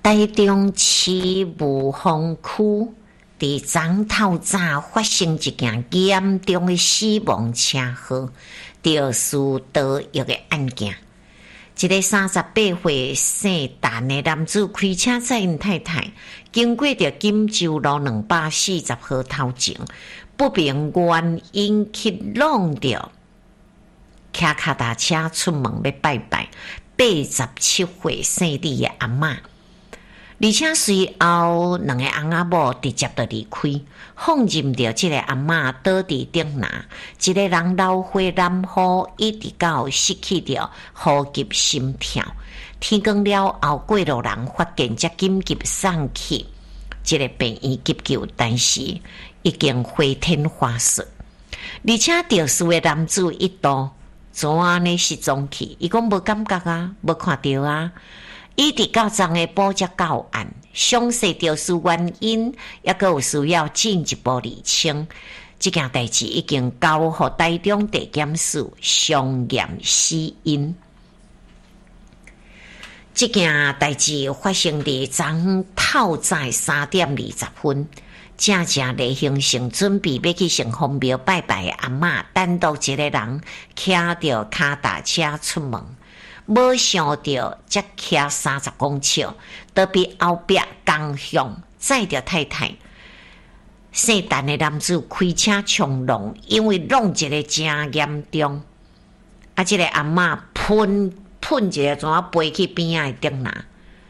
台中市雾峰区伫昨透早发生一件严重的死亡车祸、肇事逃逸的案件。一个38岁姓陈的男子开车载因太太，经过着锦州路240号头前，不明原因去弄着骑脚踏车出门要拜拜87岁姓李的阿嬷，而且随后2个翁仔某直接就离开，放任着这个阿嬷倒伫顶拿，一个人老花眼花，一直到失去着呼吸心跳。天光了后，过路人发现才紧急送去这个病院急救，但是已经回天乏术。而且肇事的男子一度怎安尼失踪去？伊讲无感觉啊，无看到啊。一直到昨下晡才到案，详细肇事原因也阁有需要进一步厘清。这件代志已经交予台中地检署详验死因。这件代志发生伫昨透早3点20分，正例行性准备要去城隍庙拜拜的阿嬷，单独一个人骑着脚踏车出门。没想到，才骑30公尺，倒比后壁方向载着太太。姓陈的男子开车冲撞，因为撞一个真严重，这个阿嬷喷一个怎飞去边仔的顶拿，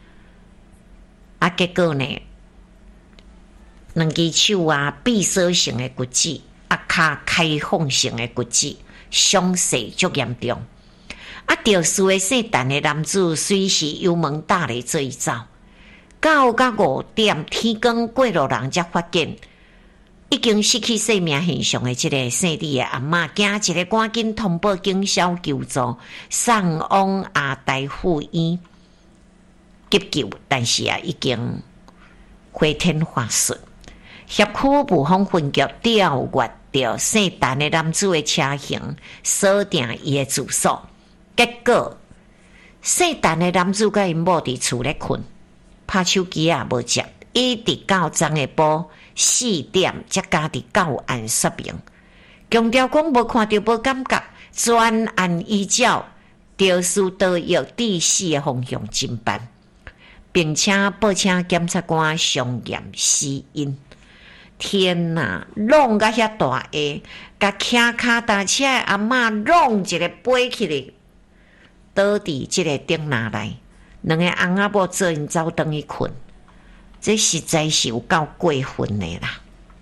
结果呢，2只手闭锁性的骨折，脚开放性的骨折，伤势足严重。肇事的姓陈的男子随时油门打咧做走，到5点天光，过路人才发现已经失去生命现象的这个姓李的阿嬷，惊一个赶紧通报警消求助，送往阿台附院急救，但是已经回天乏术。辖区雾峰分局调阅到姓陈的男子的车型，锁定伊的住所。结果，姓陈的男子甲因某伫厝咧困，拍手机也无接，一直到昨下晡4点才加伫到案说明。强调讲无看到无感觉，专案依照肇事逃逸致死的方向侦办，并且报请检察官详验死因。天哪，弄甲遐大下，甲骑脚踏车的阿嬷弄一个飞起来。倒伫这个顶拿来，2个翁仔某做因走转去困，这实在是有够过分的啦。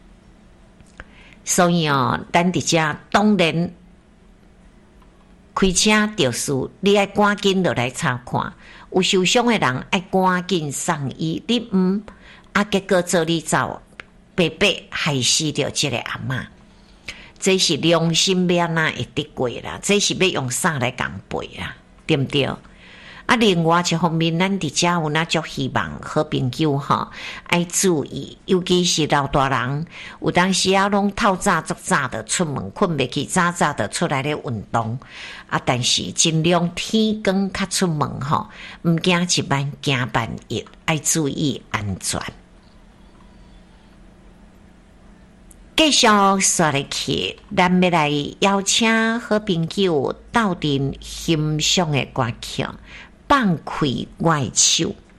所以咱伫遮当然开车肇事，你爱赶紧落来查看，有受伤的人爱赶紧送医，你结果做你走，白白害死着这个阿嬷，这是良心面会得过啦，这是要用啥来共赔啦？对不对？另外一方面，咱伫遮有那足希望好朋友爱注意，尤其是老大人，有当时拢透早足早的出门，困袂去，早早的出来咧运动。但是尽量天光较出门毋惊一万惊万一，爱注意安全。继续说入去，咱要来邀请好朋友斗阵欣赏的歌曲，放开我的手。